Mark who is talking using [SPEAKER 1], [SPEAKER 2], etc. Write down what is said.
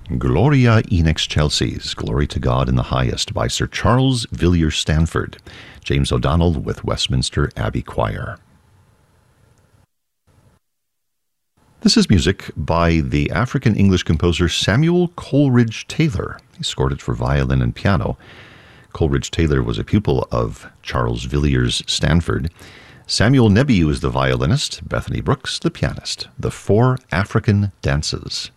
[SPEAKER 1] Gloria in Excelsis, Glory to God in the Highest, by Sir Charles Villiers Stanford, James O'Donnell with Westminster Abbey Choir. This is music by the African-English composer Samuel Coleridge Taylor. He scored it for violin and piano. Coleridge Taylor was a pupil of Charles Villiers Stanford. Samuel Nebiu is the violinist, Bethany Brooks the pianist. The Four African Dances.